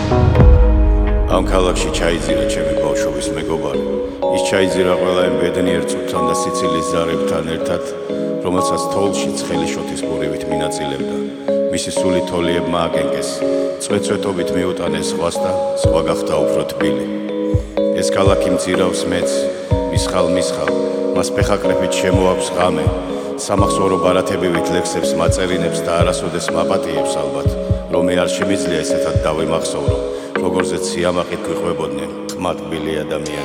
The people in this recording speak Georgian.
ამ ქალაქში ჩაიძირა ჩემი ბავშვობის მეგობარი. ის ჩაიძირა ყველა იმ ბედნიერ წუთთან და სიცილის ზარებთან ერთად, რომელსაც თოვლში ცხელი შოთის პურივით მინაწილებდა. მისი სული თოლიებმა აკენკეს, წვეწვეტობით მიუტანეს სხვას და სხვა გახდა უფრო თბილი. ეს ქალაქი მძირავს მეც, მისხალ, მას ფეხაკრეფით შემოაქვს ღამე, სამახსოვრო ბარათებივით ლექსებს მაწერინებს და არასოდეს მაპატიებს ალბათ, რომ მე არ შემიძლია ესეთად დავიმახსოვრო, როგორზეც სიამაყით გვიყვებოდნენ ყმადბილი ადამიანები.